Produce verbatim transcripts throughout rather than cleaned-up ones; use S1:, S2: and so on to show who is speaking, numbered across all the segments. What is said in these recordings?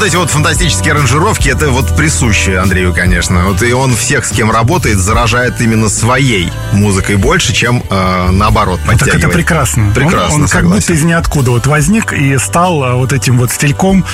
S1: вот эти вот фантастические аранжировки, это вот присуще Андрею, конечно. Вот и он всех, с кем работает, заражает именно своей музыкой больше, чем э, наоборот подтягивает.
S2: Так это прекрасно.
S1: Прекрасно,
S2: Он, он как будто из ниоткуда вот возник и стал вот этим вот стильком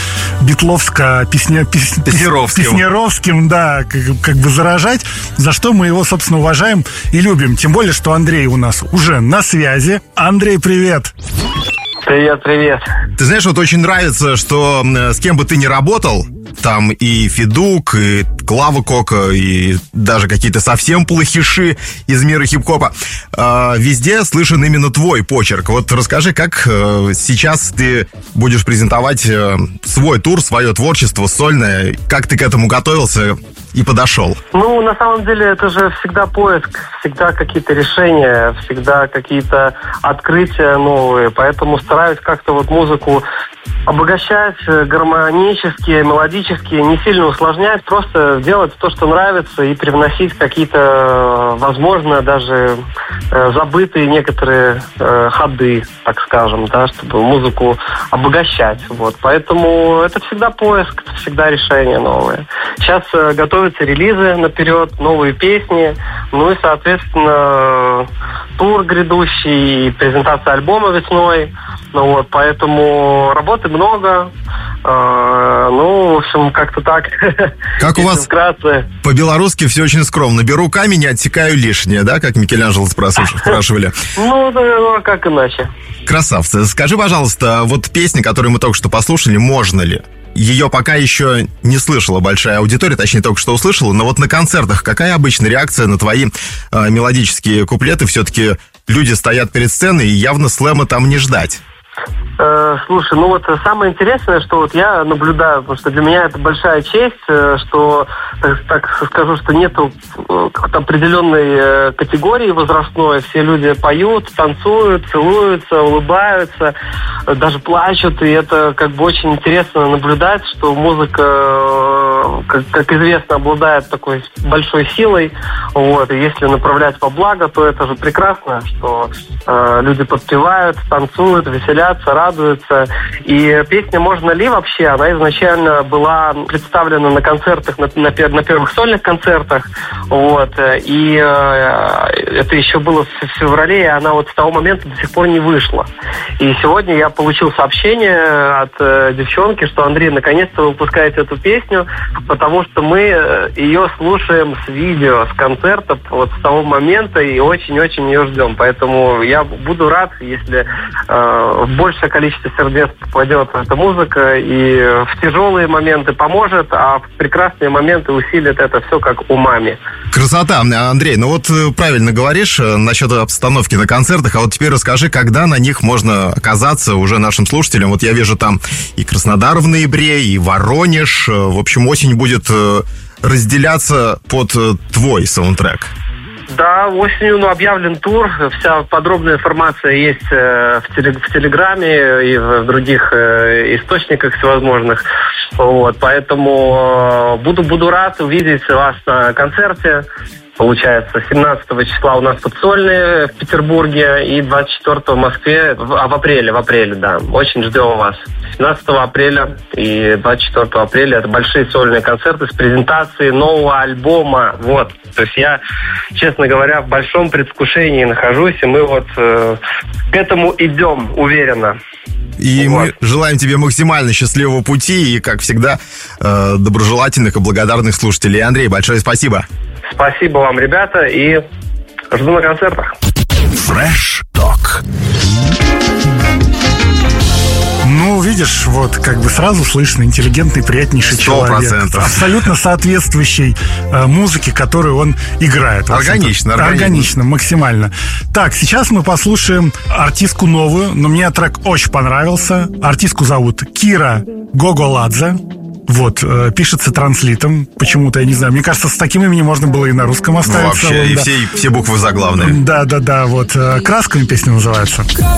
S2: битловско-песнеровским, песнеровским, да, как, как бы заражать, за что мы его, собственно, уважаем и любим. Тем более, что Андрей у нас уже на связи. Андрей, привет!
S3: Привет, привет.
S1: Ты знаешь, вот очень нравится, что с кем бы ты ни работал, там и Федук, и Клава Кока, и даже какие-то совсем плохиши из мира хип-хопа, э, везде слышен именно твой почерк. Вот расскажи, как э, сейчас ты будешь презентовать э, свой тур, свое творчество сольное, как ты к этому готовился и подошел?
S3: Ну, на самом деле, это же всегда поиск, всегда какие-то решения, всегда какие-то открытия новые, поэтому стараюсь как-то вот музыку обогащать гармонически, мелодически, не сильно усложнять, просто делать то, что нравится, и привносить какие-то, возможно, даже э, забытые некоторые э, ходы, так скажем, да, чтобы музыку обогащать. Вот. Поэтому это всегда поиск, это всегда решение новое. Сейчас э, готовятся релизы наперед, новые песни, ну и, соответственно, тур грядущий, презентация альбома весной. Ну вот, поэтому работы много. Э, ну, в общем, как-то так.
S1: Как у вас
S3: вкратце.
S1: По-белорусски все очень скромно. Беру камень и отсекаю лишнее, да, как Микеланджело спрашивали?
S3: Ну, да, как иначе.
S1: Красавцы. Скажи, пожалуйста, вот песня, которую мы только что послушали, можно ли? Ее пока еще не слышала большая аудитория, точнее, только что услышала, но вот на концертах какая обычно реакция на твои э, мелодические куплеты? Все-таки люди стоят перед сценой, и явно слэма там не ждать.
S3: Слушай, ну вот самое интересное, что вот я наблюдаю, потому что для меня это большая честь, что, так, так скажу, что нету какой-то определенной категории возрастной, все люди поют, танцуют, целуются, улыбаются, даже плачут, и это как бы очень интересно наблюдать, что музыка, как, как известно, обладает такой большой силой, вот, и если направлять во благо, то это же прекрасно, что э, люди подпевают, танцуют, веселятся, радуются. И песня «Можно ли» вообще, она изначально была представлена на концертах, на, на, на первых сольных концертах. Вот. И э, это еще было в феврале, и она вот с того момента до сих пор не вышла. И сегодня я получил сообщение от э, девчонки, что: Андрей, наконец-то вы выпускаете эту песню, потому что мы ее слушаем с видео, с концерта, вот с того момента, и очень-очень ее ждем. Поэтому я буду рад, если э, большее количество сердец попадет эта музыка, и в тяжелые моменты поможет, а в прекрасные моменты усилит это все как умами.
S1: Красота. Андрей, ну вот правильно говоришь насчет обстановки на концертах, а вот теперь расскажи, когда на них можно оказаться уже нашим слушателям. Вот я вижу там и Краснодар в ноябре, и Воронеж. В общем, осень будет разделяться под твой саундтрек.
S3: Да, осенью ну, объявлен тур, вся подробная информация есть э, в, телег- в Телеграме и в других э, источниках всевозможных. Вот, поэтому э, буду, буду рад увидеть вас на концерте. Получается, семнадцатого числа у нас подсольные в Петербурге и двадцать четвёртого в Москве, в, а в апреле, в апреле, да. Очень ждем вас. семнадцатого апреля и двадцать четвёртого апреля это большие сольные концерты с презентацией нового альбома. Вот. То есть я, честно говоря, в большом предвкушении нахожусь, и мы вот э, к этому идем уверенно.
S1: И вот. Мы желаем тебе максимально счастливого пути и, как всегда, э, доброжелательных и благодарных слушателей. Андрей, большое спасибо.
S3: Спасибо вам, ребята, и жду на концертах.
S4: Fresh Talk.
S2: Ну, видишь, вот как бы сразу слышно, интеллигентный, приятнейший
S1: сто процентов.
S2: человек. Абсолютно соответствующий э, музыке, которую он играет.
S1: Органично, органично.
S2: Органично, максимально. Так, сейчас мы послушаем артистку новую, но мне трек очень понравился. Артистку зовут Кира Гоголадзе. Вот, э, пишется транслитом. Почему-то, я не знаю, мне кажется, с таким именем можно было и на русском оставить.
S1: Ну, вообще,
S2: целом,
S1: и
S2: да.
S1: все, все буквы заглавные.
S2: Да-да-да, вот. «Красками» песня называется.